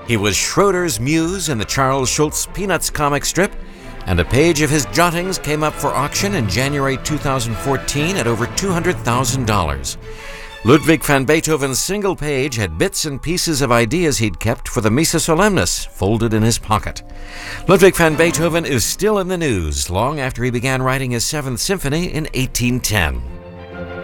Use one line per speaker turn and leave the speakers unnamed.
He was Schroeder's muse in the Charles Schulz Peanuts comic strip, and a page of his jottings came up for auction in January 2014 at over $200,000. Ludwig van Beethoven's single page had bits and pieces of ideas he'd kept for the Missa Solemnis folded in his pocket. Ludwig van Beethoven is still in the news long after he began writing his Seventh Symphony in 1810.